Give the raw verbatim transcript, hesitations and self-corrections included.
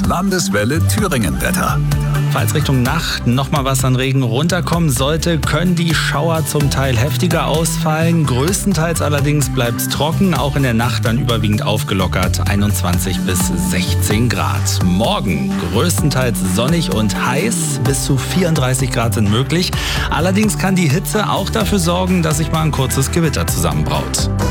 Landeswelle Thüringen Wetter. Falls Richtung Nacht nochmal was an Regen runterkommen sollte, können die Schauer zum Teil heftiger ausfallen. Größtenteils allerdings bleibt es trocken, auch in der Nacht dann überwiegend aufgelockert, einundzwanzig bis sechzehn Grad. Morgen größtenteils sonnig und heiß, bis zu vierunddreißig Grad sind möglich. Allerdings kann die Hitze auch dafür sorgen, dass sich mal ein kurzes Gewitter zusammenbraut.